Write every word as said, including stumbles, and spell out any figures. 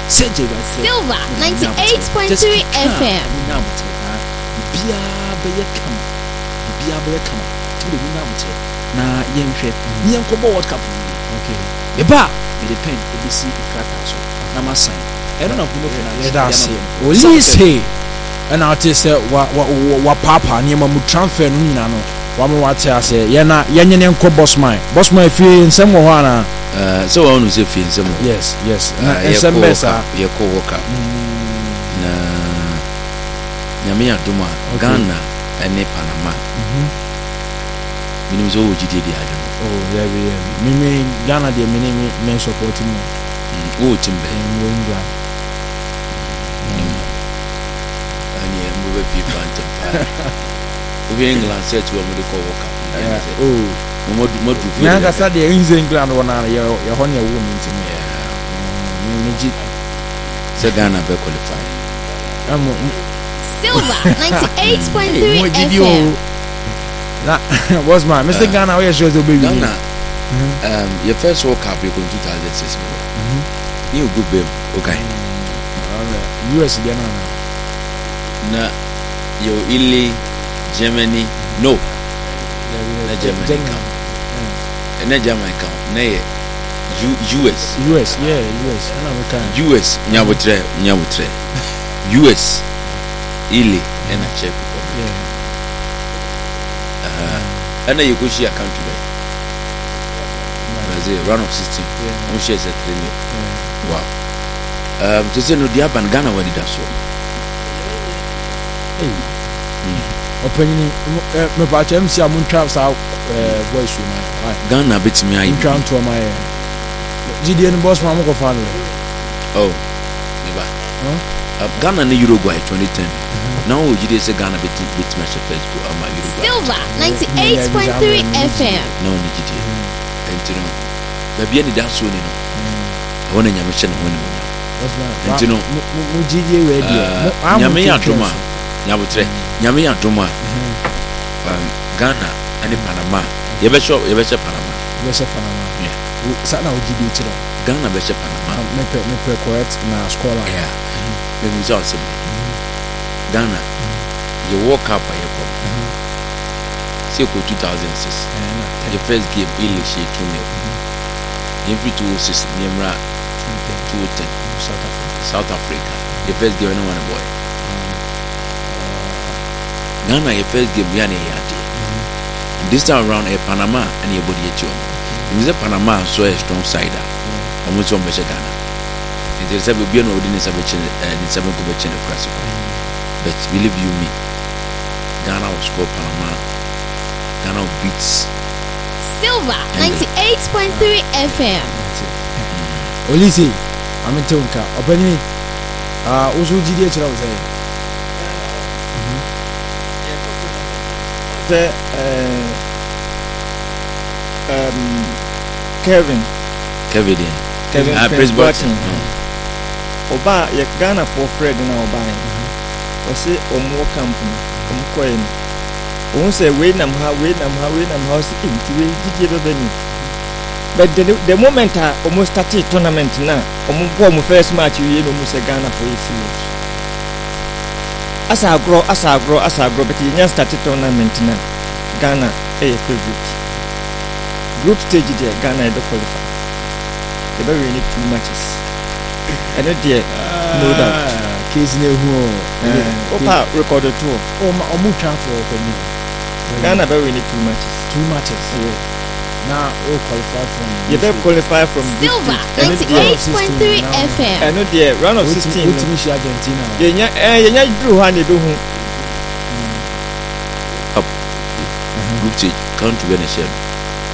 Silver ninety-eight point three F M. Bia baya come. Bia baya come. To the winner. Na yenhwe. Ni enkobo World Cup. Okay. Eba, me depend e be see krata so. Na ma sign. E no na kuno finance. That's it. Olise. And I tell say wa wa papa ni ma mu transfer no nyina no. Wa mo wate ase. Ye na yenye ne enko boss man. Boss man fi nsem wo ana. Uh, so I want to say feel some. Yes, yes. Na nsem besa. Ye ko worker. Na nyame adoma Ghana ene Panama. Mhm. Minim so O G D D adom. Oh, yeah, yeah. Me me Ghana dey me me men support me. Oh, timbe. Wo ngla. Ani embo be people antempa. Obi England say to am dey call worker. Oh. Mo mo do. Nyanga sa dey in England wona ye ye ho na wo mi ntimi. Me me ji say Ghana be qualify. Amo Silver ninety-eight point three F M. Na what's my Mister Ghana where shows the baby. Ghana. Um your first World Cup you go two thousand six. Mhm. You good babe. Okay. U S dey na. Na yo Italy, Germany, no. Na Germany come. Na Germany come. Na U S. U S, yeah, U S. Na America. U S nyabotre, nyabotre. U S, Italy, and a Czech Republic. Yeah. Uh, and then you go see a country like Brazil, round of sixteen. Yeah. One share is a three. Wow. Um, to say no, the Aban Ghana where did that so? Hey. Opinion, me ba chem si amun trap sa voice na. Ghana bit me ai. Tram to my G D N boss man ko fan. Oh. Neba. Huh? Ghana and Uruguay twenty ten. Now O G D say Ghana bit bit me first go am Uruguay. Silver ninety-eight point three F M. Now ni G D. And you know, baby any that so ni no. I want nyame che no woni mo. And you know, mu G D we dey. Nyame adoma. Nyabotre. Nyame adoma. Um Ghana and Panama. You be sure, you be sure Panama. You be sure Panama. Yeah. Sa na O G D chiro. Ghana be sure Panama. Me pe me pe correct na score. Yeah. Me mu just say Ghana. You walk up by your come. See go two thousand six. The first game Italy shaking me. Every two oh six Nemra two ten South Africa. South Africa. The first game no one boy. Ghana your first game we are yadi. This time around a Panama and your body at you. In the Panama so a strong sider. Almost one measure Ghana. It is a be an ordinance of a chin and it's a go chin of classic. But believe you me, Ghana will score Panama. Ghana beats Silver ninety-eight point three F M. Olise, I'm in Tonka. Openi, ah, Ozu G D H ra say. The um Kevin. Kevin. Kevin. Ah, Prince Barton. Oba ye Ghana for Fred na oba. O say omo company, omo coin. O say we nam ha, we nam ha, we nam ha say inti we G D be beni. But the, the moment I almost started tournament now, omo go omo first match we no mo say Ghana for it serious. As I grow, as I grow, as I grow, but you just started tournament now. Ghana a favorite. Group stage there, Ghana is qualify. They very need two matches. And not there, no doubt. Case ne who? Opa recorded two. Oh, my omu transfer for me. Ghana very need two matches. Two matches. Yeah. Now, oh, qualify from. You better qualify from Silver ninety-eight point three F M. I know the round of sixteen. Ultimate Argentina. Yeah, yeah, yeah, yeah. Drew hand do who? Up. Group stage country when they share.